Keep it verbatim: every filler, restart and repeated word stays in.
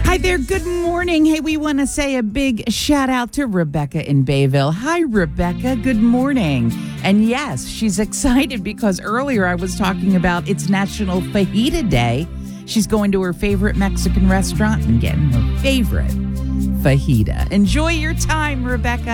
Hi there. Good morning. Hey, we want to say a big shout out to Rebecca in Bayville. Hi, Rebecca. Good morning. And yes, she's excited because earlier I was talking about it's National Fajita Day. She's going to her favorite Mexican restaurant and getting her favorite fajita. Enjoy your time, Rebecca.